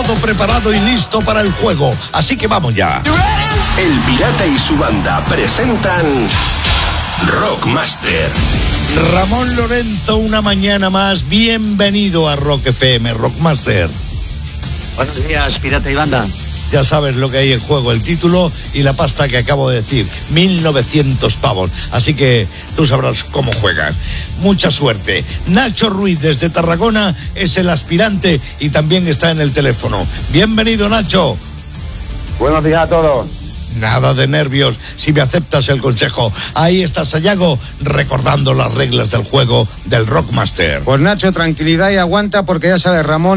todo preparado y listo para el juego. Así que vamos ya. El Pirata y su banda presentan Rockmaster. Ramón Lorenzo, una mañana más. Bienvenido a Rock FM, Rockmaster. Buenos días, Pirata y banda. Ya sabes lo que hay en juego, el título y la pasta que acabo de decir, 1.900 pavos. Así que tú sabrás cómo juegan. Mucha suerte. Nacho Ruiz, desde Tarragona, es el aspirante y también está en el teléfono. Bienvenido, Nacho. Buenos días a todos. Nada de nervios, si me aceptas el consejo. Ahí está Sayago, recordando las reglas del juego del Rockmaster. Pues Nacho, tranquilidad y aguanta, porque ya sabes, Ramón